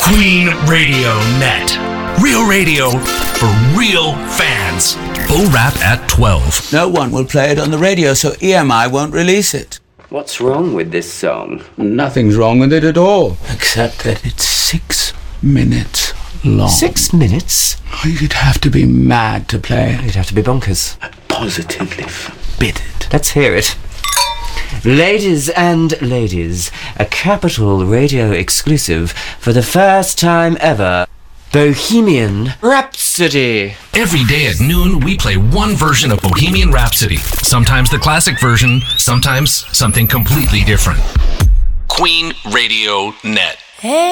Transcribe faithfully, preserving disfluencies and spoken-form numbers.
Queen Radio Net. Real radio for real fans. Bull Rap at twelve. No one will play it on the radio, so E M I won't release it. What's wrong with this song? Nothing's wrong with it at all, except that it's six minutes long. Six minutes? You'd have to be mad to play it. You'd have to be bonkers. Positively forbid it. Let's hear it. Ladies and ladies, a Capital Radio exclusive for the first time ever. Bohemian Rhapsody. Every day at noon, we play one version of Bohemian Rhapsody. Sometimes the classic version, sometimes something completely different. Queen Radio Net. Hey.